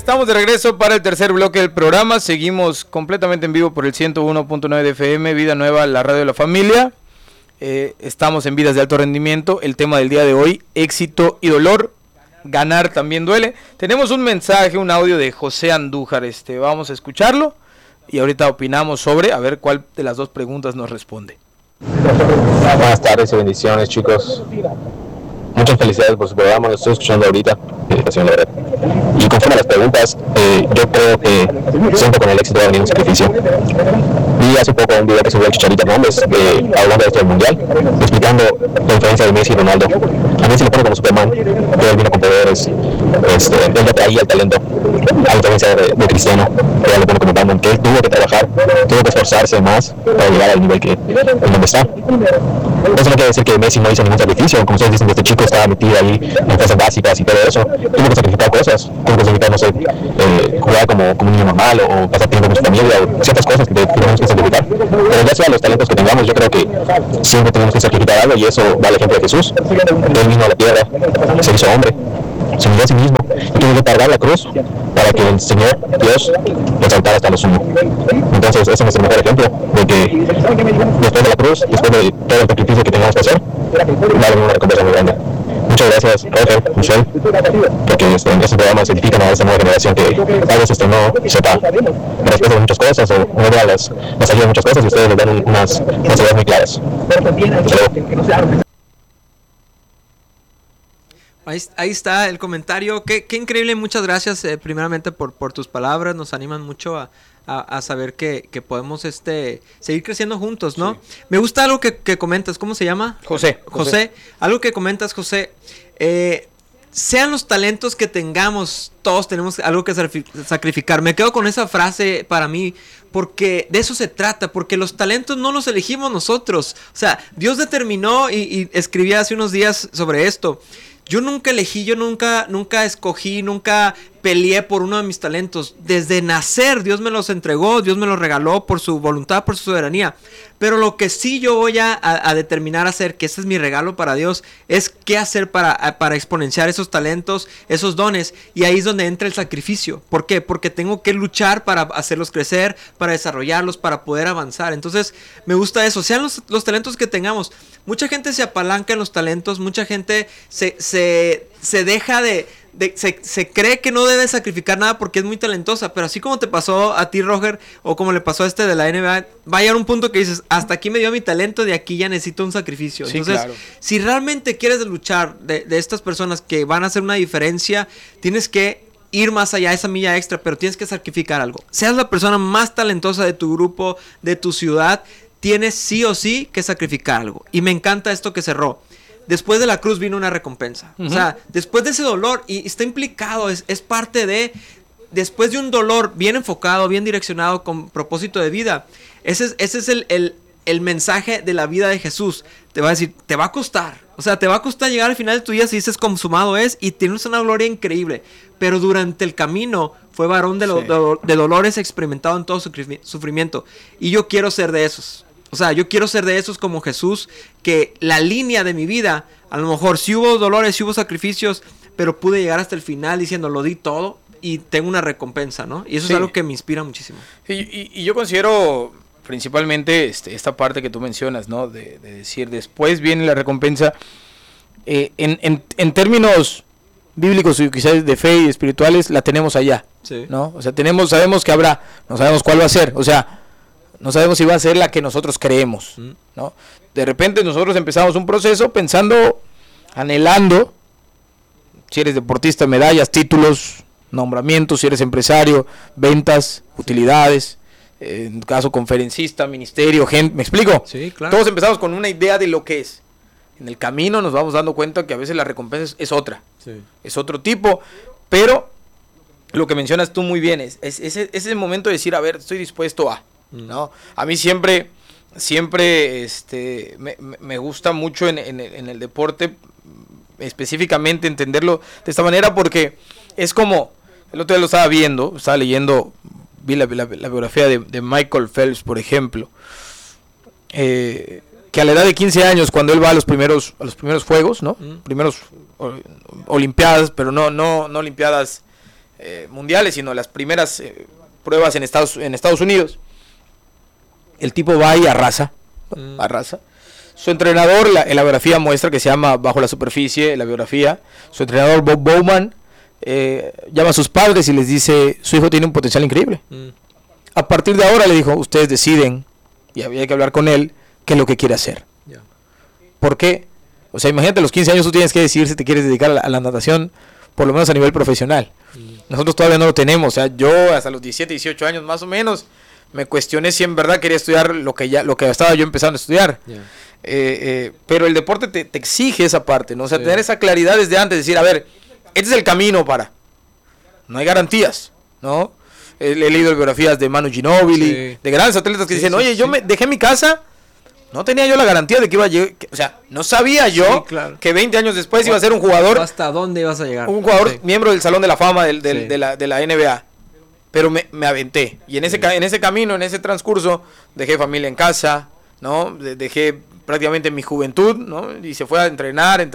Estamos de regreso para el tercer bloque del programa. Seguimos completamente en vivo por el 101.9 de FM, Vida Nueva, la radio de la familia. Estamos en Vidas de Alto Rendimiento. El tema del día de hoy, éxito y dolor. Ganar también duele. Tenemos un mensaje, un audio de José Andújar. Vamos a escucharlo y ahorita opinamos sobre, a ver cuál de las dos preguntas nos responde. Buenas tardes y bendiciones, chicos. Muchas felicidades por su programa, lo estoy escuchando ahorita. La verdad. Y conforme a las preguntas, yo creo que siempre con el éxito va a venir un sacrificio. Vi hace poco un video que subió el Chicharito Hernández, hablando de esto del Mundial, explicando la diferencia de Messi y Ronaldo. A Messi lo pone como Superman, pero él vino con poderes, él ya traía el talento, a diferencia de Cristiano, que él lo pone como Batman, que él tuvo que trabajar, tuvo que esforzarse más para llegar al nivel en donde está. Eso no quiere decir que Messi no hizo ningún sacrificio, como ustedes dicen, que este chico estaba metido ahí en clases básicas y todo eso, tuvo que sacrificar cosas, tuvo que sacrificar, no sé, jugar como un niño normal o pasar tiempo con su familia o ciertas cosas que tenemos que sacrificar. Pero ya sea los talentos que tengamos, yo creo que siempre tenemos que sacrificar algo, y eso va al ejemplo de Jesús. Él mismo a la tierra se hizo hombre, se murió a sí mismo y tuvo que cargar la cruz para que el Señor Dios lo exaltara hasta lo sumo. Entonces ese es nuestro mejor ejemplo de que después de la cruz, después de todo el sacrificio que tengamos que hacer, va a haber una recompensa muy grande. Muchas gracias, Roger, Michelle, porque este programa se edifican a esa nueva generación que tal vez no sepa la respuesta de muchas cosas o no vea las salidas de muchas cosas, y ustedes les dan unas ideas muy claras. Ahí está el comentario. Qué increíble, muchas gracias primeramente por tus palabras, nos animan mucho a saber que podemos seguir creciendo juntos, ¿no? Sí. Me gusta algo que comentas, ¿cómo se llama? José. Algo que comentas, José, sean los talentos que tengamos, todos tenemos algo que sacrificar. Me quedo con esa frase para mí, porque de eso se trata, porque los talentos no los elegimos nosotros. O sea, Dios determinó, y escribí hace unos días sobre esto. Yo nunca elegí, yo nunca escogí, nunca peleé por uno de mis talentos. Desde nacer Dios me los entregó, Dios me los regaló por su voluntad, por su soberanía. Pero lo que sí yo voy a determinar hacer, que ese es mi regalo para Dios, es qué hacer para exponenciar esos talentos, esos dones. Y ahí es donde entra el sacrificio. ¿Por qué? Porque tengo que luchar para hacerlos crecer, para desarrollarlos, para poder avanzar. Entonces me gusta eso, sean los talentos que tengamos. Mucha gente se apalanca en los talentos, mucha gente se deja se cree que no debe sacrificar nada porque es muy talentosa, pero así como te pasó a ti, Roger, o como le pasó a de la NBA, va a llegar un punto que dices, hasta aquí me dio mi talento, de aquí ya necesito un sacrificio. Sí, entonces, claro. Si realmente quieres luchar de estas personas que van a hacer una diferencia, tienes que ir más allá, esa milla extra, pero tienes que sacrificar algo. Seas la persona más talentosa de tu grupo, de tu ciudad, tienes sí o sí que sacrificar algo. Y me encanta esto que cerró. Después de la cruz vino una recompensa. Uh-huh. O sea, después de ese dolor, y está implicado, es parte de, después de un dolor bien enfocado, bien direccionado, con propósito de vida, ese es el mensaje de la vida de Jesús. Te va a decir, te va a costar. O sea, te va a costar llegar al final de tu vida si dices consumado es, y tienes una gloria increíble. Pero durante el camino fue varón de dolores, experimentado en todo su sufrimiento. Y yo quiero ser de esos. O sea, yo quiero ser de esos como Jesús, que la línea de mi vida, a lo mejor sí hubo dolores, sí hubo sacrificios, pero pude llegar hasta el final diciendo, lo di todo y tengo una recompensa, ¿no? Y eso es algo que me inspira muchísimo. Y yo considero principalmente esta parte que tú mencionas, ¿no? De decir, después viene la recompensa. En términos bíblicos y quizás de fe y espirituales, la tenemos allá, sí, ¿no? O sea, sabemos que habrá, no sabemos cuál va a ser, o sea, no sabemos si va a ser la que nosotros creemos, ¿no? De repente nosotros empezamos un proceso pensando, anhelando, si eres deportista, medallas, títulos, nombramientos, si eres empresario, ventas, utilidades, en tu caso conferencista, ministerio, gente, ¿me explico? Sí, claro. Todos empezamos con una idea de lo que es. En el camino nos vamos dando cuenta que a veces la recompensa es otra, sí, es otro tipo, pero lo que mencionas tú muy bien es ese momento de decir, a ver, estoy dispuesto a, ¿no? A mí siempre me gusta mucho en el deporte, específicamente entenderlo de esta manera, porque es como, el otro día estaba leyendo, vi la biografía de Michael Phelps, por ejemplo, que a la edad de 15 años, cuando él va a los primeros juegos, ¿no? Primeros olimpiadas, pero no olimpiadas mundiales, sino las primeras pruebas en Estados Unidos. El tipo va y arrasa. Su entrenador, la biografía muestra que se llama Bajo la Superficie, la biografía. Su entrenador Bob Bowman llama a sus padres y les dice, su hijo tiene un potencial increíble. A partir de ahora, le dijo, ustedes deciden, y había que hablar con él, qué es lo que quiere hacer. ¿Por qué? O sea, imagínate, a los 15 años tú tienes que decidir si te quieres dedicar a la natación, por lo menos a nivel profesional. Nosotros todavía no lo tenemos. O sea, yo hasta los 17, 18 años más o menos, me cuestioné si en verdad quería estudiar lo que estaba yo empezando a estudiar. Pero el deporte te exige esa parte, ¿no? O sea, tener esa claridad desde antes, decir, a ver, este es el camino para. No hay garantías, ¿no? He leído biografías de Manu Ginóbili, de grandes atletas que dicen, oye, yo me dejé mi casa, no tenía yo la garantía de que iba a llegar, o sea, no sabía yo que 20 años después iba a ser un jugador. ¿Hasta dónde ibas a llegar? Un jugador miembro del Salón de la Fama de la NBA. Pero me aventé. Y en ese camino, en ese transcurso, dejé familia en casa, ¿no? Dejé prácticamente mi juventud, ¿no? Y se fue a entrenar.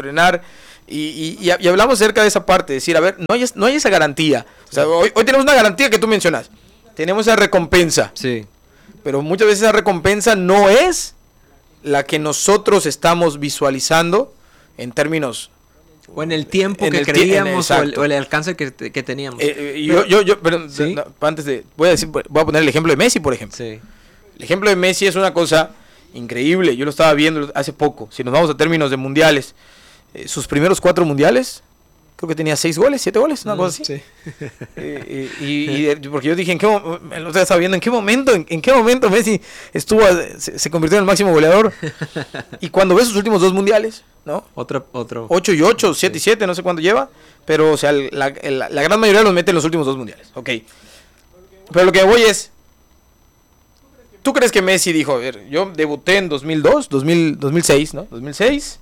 Y hablamos acerca de esa parte, decir, a ver, no hay esa garantía. O sea, hoy tenemos una garantía que tú mencionas. Tenemos esa recompensa. Sí. Pero muchas veces esa recompensa no es la que nosotros estamos visualizando en términos... O en el tiempo que creíamos, o el alcance que teníamos. Voy a poner el ejemplo de Messi, por ejemplo. Sí. El ejemplo de Messi es una cosa increíble. Yo lo estaba viendo hace poco. Si nos vamos a términos de mundiales, sus primeros 4 mundiales, creo que tenía 6 goles, 7 goles, una cosa así. Sí. Porque yo dije, el otro día estaba viendo en qué momento Messi se convirtió en el máximo goleador. Y cuando ves sus últimos 2 mundiales, ¿no? Otro. 8 y 8, 7 y 7, no sé cuánto lleva, pero o sea, la gran mayoría los mete en los últimos 2 mundiales. Ok. Pero lo que voy es, ¿tú crees que Messi dijo, a ver, yo debuté en 2006, ¿no? 2006.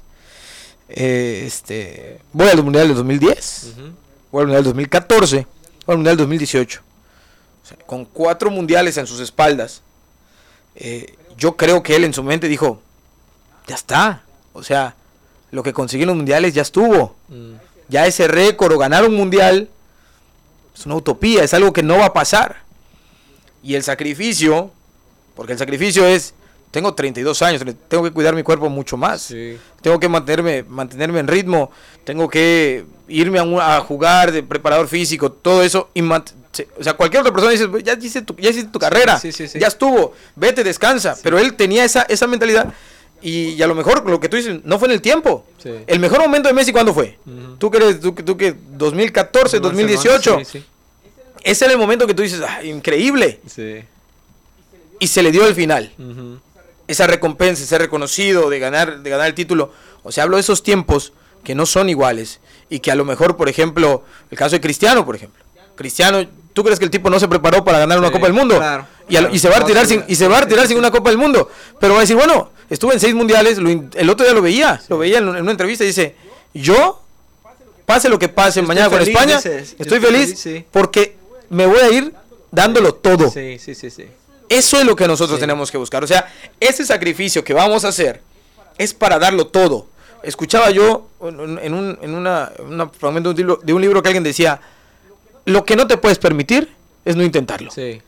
Voy al Mundial del 2010, voy al Mundial del 2014, voy al Mundial del 2018. O sea, con 4 mundiales en sus espaldas, yo creo que él en su mente dijo, ya está, o sea, lo que conseguí en los mundiales ya estuvo. Ya ese récord o ganar un mundial es una utopía, es algo que no va a pasar. Y el sacrificio, porque el sacrificio es, tengo 32 años, tengo que cuidar mi cuerpo mucho más. Sí. Tengo que mantenerme en ritmo, tengo que irme a jugar de preparador físico, todo eso. O sea, cualquier otra persona dice, ya hiciste tu carrera, sí. Ya estuvo, vete, descansa. Sí. Pero él tenía esa mentalidad. Y a lo mejor lo que tú dices no fue en el tiempo. Sí. El mejor momento de Messi, ¿cuándo fue? ¿Tú que 2014, 2018? Sí. Ese era el momento que tú dices, increíble. Sí. Y se le dio al final. Esa recompensa, ese reconocido de ganar el título. O sea, hablo de esos tiempos que no son iguales. Y que a lo mejor, por ejemplo, el caso de Cristiano, por ejemplo. Cristiano, ¿tú crees que el tipo no se preparó para ganar una Copa del Mundo? Claro. Y se va a retirar sin una Copa del Mundo. Pero va a decir, bueno, estuve en 6 mundiales, el otro día lo veía en una entrevista y dice, yo, pase lo que pase mañana con España, estoy feliz porque me voy a ir dándolo todo. Sí. Eso es lo que nosotros tenemos que buscar. O sea, ese sacrificio que vamos a hacer es para darlo todo. Escuchaba yo en un fragmento de un libro que alguien decía, lo que no te puedes permitir es no intentarlo. Sí.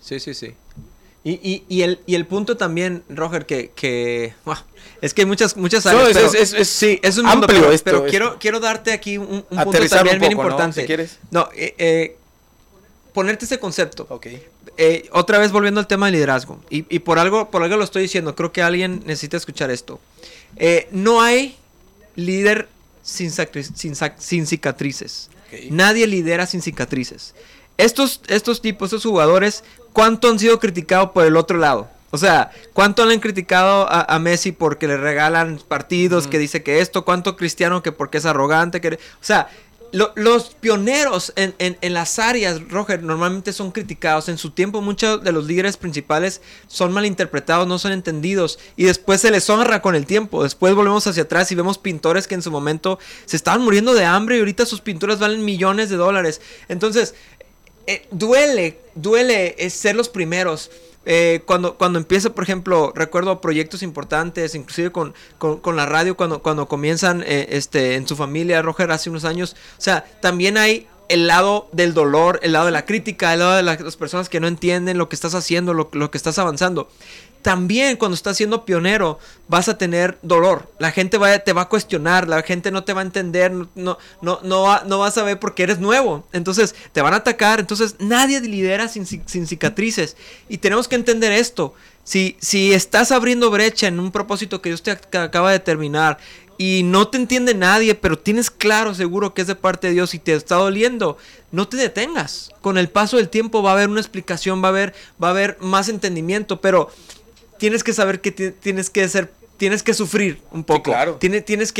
Y el punto también, Roger, que es que hay muchas áreas. Es un mundo amplio, pero quiero darte aquí un punto también bien importante. ¿No? Si quieres. No, ponerte ese concepto. Okay. Otra vez volviendo al tema del liderazgo. Y por algo lo estoy diciendo. Creo que alguien necesita escuchar esto. No hay líder sin cicatrices. Okay. Nadie lidera sin cicatrices. Estos tipos, estos jugadores, ¿cuánto han sido criticados por el otro lado? O sea, ¿cuánto le han criticado a Messi porque le regalan partidos, que dice que esto? ¿Cuánto Cristiano que porque es arrogante? O sea, los pioneros en las áreas, Roger, normalmente son criticados. En su tiempo muchos de los líderes principales son malinterpretados, no son entendidos. Y después se les honra con el tiempo. Después volvemos hacia atrás y vemos pintores que en su momento se estaban muriendo de hambre y ahorita sus pinturas valen millones de dólares. Entonces, duele ser los primeros. Cuando empieza, por ejemplo, recuerdo proyectos importantes, inclusive con la radio, cuando comienzan en su familia, Roger, hace unos años. O sea, también hay el lado del dolor, el lado de la crítica, el lado de las personas que no entienden lo que estás haciendo, lo que estás avanzando. También cuando estás siendo pionero vas a tener dolor. La gente te va a cuestionar, la gente no te va a entender, no vas a ver porque eres nuevo. Entonces te van a atacar. Entonces nadie lidera sin cicatrices. Y tenemos que entender esto. Si estás abriendo brecha en un propósito que Dios te acaba de terminar y no te entiende nadie, pero tienes claro, seguro que es de parte de Dios y te está doliendo, no te detengas. Con el paso del tiempo va a haber una explicación, va a haber más entendimiento, pero tienes que saber que tienes que sufrir un poco. Sí, claro. Tienes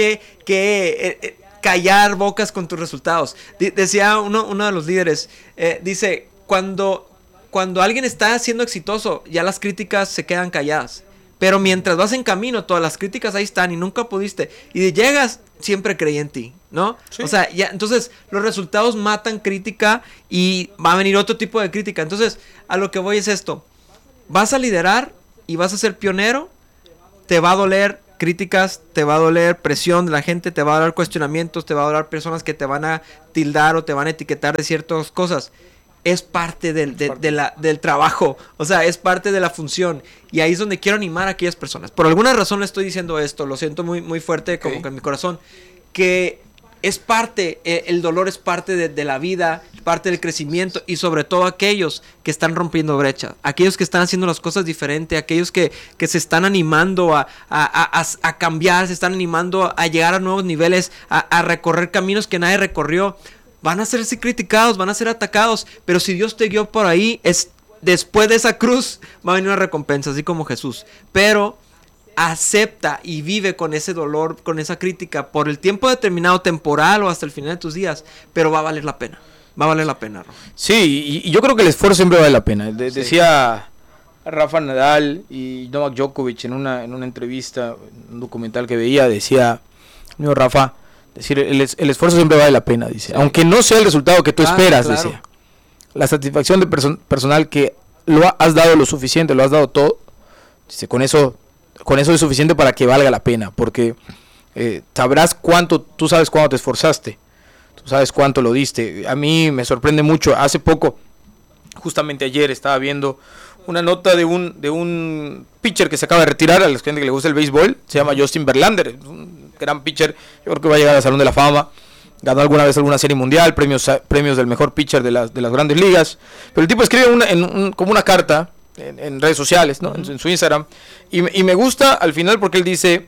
que callar bocas con tus resultados. Decía uno de los líderes, dice, cuando alguien está siendo exitoso, ya las críticas se quedan calladas. Pero mientras vas en camino, todas las críticas ahí están y nunca pudiste. Y llegas, siempre creí en ti, ¿no? Sí. O sea, ya, entonces los resultados matan crítica y va a venir otro tipo de crítica. Entonces, a lo que voy es esto. Vas a liderar y vas a ser pionero, te va a doler críticas, te va a doler presión de la gente, te va a doler cuestionamientos, te va a doler personas que te van a tildar o te van a etiquetar de ciertas cosas. Es parte del trabajo, o sea, es parte de la función. Y ahí es donde quiero animar a aquellas personas. Por alguna razón le estoy diciendo esto, lo siento muy, muy fuerte, como que en mi corazón, que es parte, el dolor es parte de la vida, parte del crecimiento, y sobre todo aquellos que están rompiendo brechas, aquellos que están haciendo las cosas diferentes, aquellos que se están animando a cambiar, se están animando a llegar a nuevos niveles, a recorrer caminos que nadie recorrió. Van a ser criticados, van a ser atacados, pero si Dios te guió por ahí, después de esa cruz va a venir una recompensa, así como Jesús. Pero acepta y vive con ese dolor, con esa crítica, por el tiempo determinado, temporal o hasta el final de tus días, pero va a valer la pena. Va a valer la pena, Rafa. Sí, y yo creo que el esfuerzo siempre vale la pena. Sí. Decía Rafa Nadal y Novak Djokovic en una entrevista, un documental que veía, decía, no, Rafa, decir, el esfuerzo siempre vale la pena, dice. Sí. Aunque no sea el resultado que tú esperas, claro. Decía. La satisfacción de personal que has dado lo suficiente, lo has dado todo, dice, con eso es suficiente para que valga la pena, porque sabrás tú sabes cuánto te esforzaste, tú sabes cuánto lo diste. A mí me sorprende mucho, hace poco, justamente ayer, estaba viendo una nota de un pitcher que se acaba de retirar, a la gente que le gusta el béisbol, se llama Justin Verlander, un gran pitcher, yo creo que va a llegar al Salón de la Fama, ganó alguna vez alguna serie mundial, premios del mejor pitcher de las grandes ligas, pero el tipo escribe como una carta en redes sociales, ¿no? En su Instagram, y me gusta al final porque él dice,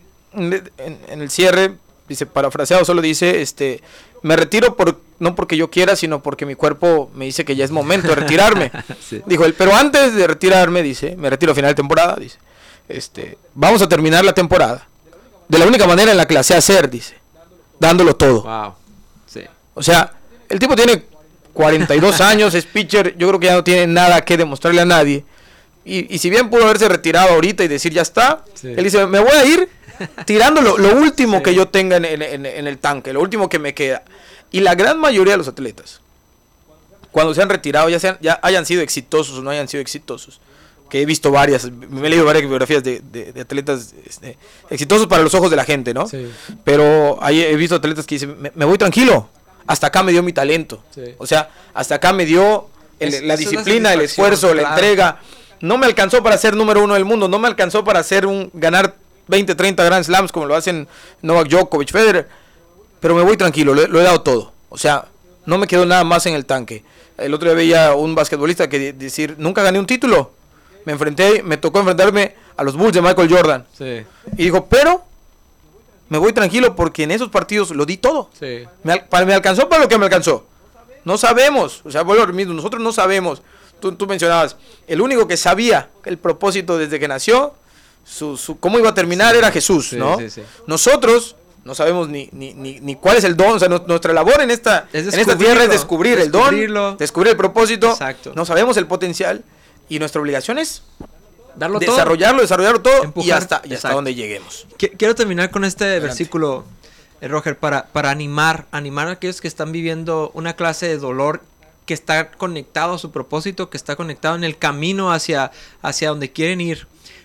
en el cierre, dice, parafraseado, solo dice, me retiro no porque yo quiera, sino porque mi cuerpo me dice que ya es momento de retirarme. Sí. Dijo él, pero antes de retirarme, dice, me retiro a final de temporada, dice, vamos a terminar la temporada de la única manera en la que la sé hacer, dice, dándolo todo. Wow. Sí. O sea, el tipo tiene 42 años, es pitcher, yo creo que ya no tiene nada que demostrarle a nadie. Y si bien pudo haberse retirado ahorita y decir ya está, sí. Él dice, me voy a ir tirando lo último sí. Que yo tenga en el tanque, lo último que me queda. Y la gran mayoría de los atletas, cuando se han retirado, ya hayan sido exitosos o no hayan sido exitosos, que he visto me he leído varias biografías de atletas exitosos para los ojos de la gente, ¿no? Sí. Pero ahí he visto atletas que dicen, me voy tranquilo, hasta acá me dio mi talento. Sí. O sea, hasta acá me dio la disciplina, el esfuerzo, claro. La entrega. No me alcanzó para ser número 1 del mundo, no me alcanzó para ganar 20, 30 Grand Slams como lo hacen Novak Djokovic, Federer, pero me voy tranquilo, lo he dado todo. O sea, no me quedó nada más en el tanque. El otro día veía un basquetbolista que decir, nunca gané un título. Me tocó enfrentarme a los Bulls de Michael Jordan. Sí. Y dijo, pero me voy tranquilo porque en esos partidos lo di todo. Sí. Me alcanzó para lo que me alcanzó. No sabemos, o sea, vuelvo a lo mismo, nosotros no sabemos. Tú mencionabas, el único que sabía el propósito desde que nació, cómo iba a terminar, sí. Era Jesús, sí, ¿no? Sí, sí. Nosotros no sabemos ni cuál es el don, o sea, nuestra labor en esta tierra es descubrir el don, descubrir el propósito. Exacto. No sabemos el potencial y nuestra obligación es desarrollarlo todo. Empujar. y hasta donde lleguemos. Quiero terminar con este Adelante. Versículo, Roger, para animar a aquellos que están viviendo una clase de dolor, que está conectado a su propósito, que está conectado en el camino hacia donde quieren ir.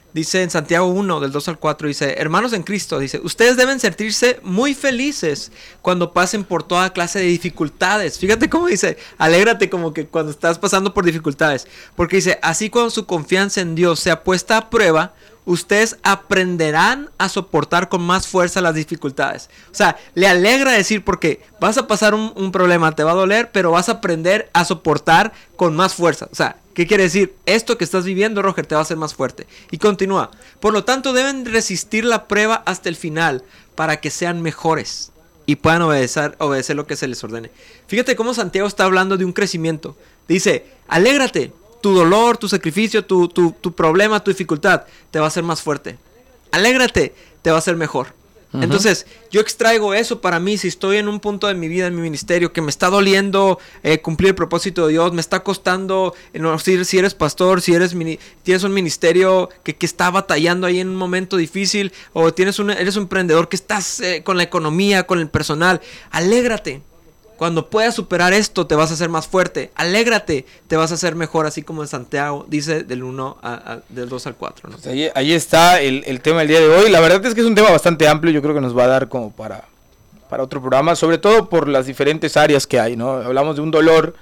Dice en Santiago 1, del 2 al 4, dice, hermanos en Cristo, dice, ustedes deben sentirse muy felices cuando pasen por toda clase de dificultades. Fíjate cómo dice, alégrate como que cuando estás pasando por dificultades. Porque dice, así cuando su confianza en Dios sea puesta a prueba, ustedes aprenderán a soportar con más fuerza las dificultades. O sea, le alegra decir porque vas a pasar un problema, te va a doler, pero vas a aprender a soportar con más fuerza. O sea, ¿qué quiere decir? Esto que estás viviendo, Roger, te va a hacer más fuerte. Y continúa. Por lo tanto, deben resistir la prueba hasta el final para que sean mejores y puedan obedecer lo que se les ordene. Fíjate cómo Santiago está hablando de un crecimiento. Dice, alégrate. Tu dolor, tu sacrificio, tu problema, tu dificultad te va a hacer más fuerte. Alégrate, te va a hacer mejor. Uh-huh. Entonces, yo extraigo eso para mí. Si estoy en un punto de mi vida, en mi ministerio, que me está doliendo cumplir el propósito de Dios, me está costando, si eres pastor, si tienes un ministerio que está batallando ahí en un momento difícil, o eres un emprendedor que estás con la economía, con el personal, alégrate. Cuando puedas superar esto, te vas a hacer más fuerte. Alégrate, te vas a hacer mejor, así como en Santiago dice del 2 al 4. ¿no? Pues ahí está el tema del día de hoy. La verdad es que es un tema bastante amplio. Yo creo que nos va a dar como para otro programa, sobre todo por las diferentes áreas que hay, ¿no? Hablamos de un dolor